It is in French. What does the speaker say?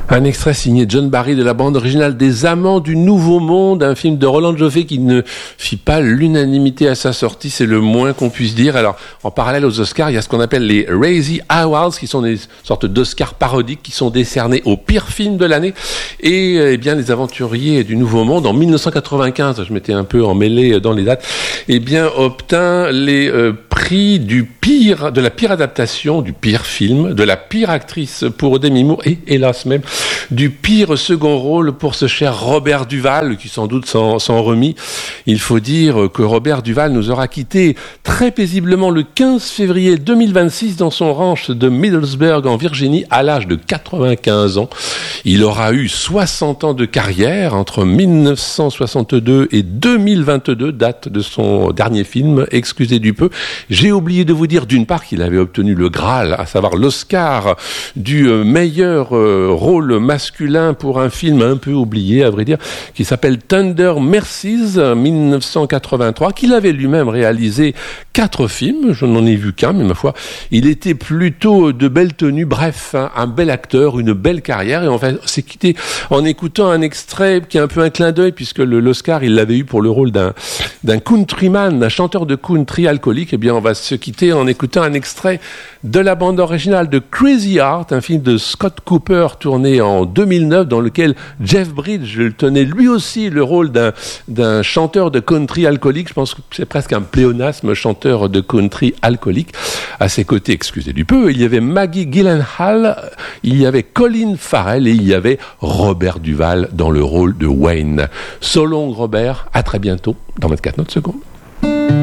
Un extrait signé John Barry de la bande originale des Amants du Nouveau Monde, un film de Roland Joffé qui ne fit pas l'unanimité à sa sortie, c'est le moins qu'on puisse dire. Alors, en parallèle aux Oscars, il y a ce qu'on appelle les Razzie Awards, qui sont des sortes d'Oscars parodiques qui sont décernés au pire film de l'année. Et eh bien, les Aventuriers du Nouveau Monde, en 1995, je m'étais un peu emmêlé dans les dates, eh bien, obtint les prix de la pire adaptation, du pire film, de la pire actrice pour Demi Moore et, hélas même, du pire second rôle pour ce cher Robert Duvall, qui sans doute s'en remit. Il faut dire que Robert Duvall nous aura quittés très paisiblement le 15 février 2026 dans son ranch de Middlesbrough en Virginie à l'âge de 95 ans. Il aura eu 60 ans de carrière entre 1962 et 2022, date de son dernier film, excusez du peu. J'ai oublié de vous dire d'une part qu'il avait obtenu le Graal, à savoir l'Oscar du meilleur rôle masculin pour un film un peu oublié, à vrai dire, qui s'appelle Tender Mercies, 1983, qu'il avait lui-même réalisé 4 films, je n'en ai vu qu'un, mais ma foi, il était plutôt de belle tenue, bref, un bel acteur, une belle carrière, et on va s'est quitté en écoutant un extrait qui est un peu un clin d'œil, puisque l'Oscar, il l'avait eu pour le rôle d'un countryman, d'un chanteur de country alcoolique. Eh bien, on va se quitter en écoutant un extrait de la bande originale de Crazy Heart, un film de Scott Cooper tourné en 2009, dans lequel Jeff Bridges tenait lui aussi le rôle d'un chanteur de country alcoolique. Je pense que c'est presque un pléonasme, chanteur de country alcoolique. À ses côtés, excusez du peu, il y avait Maggie Gyllenhaal, il y avait Colin Farrell et il y avait Robert Duvall dans le rôle de Wayne. So long Robert, à très bientôt dans 24 secondes.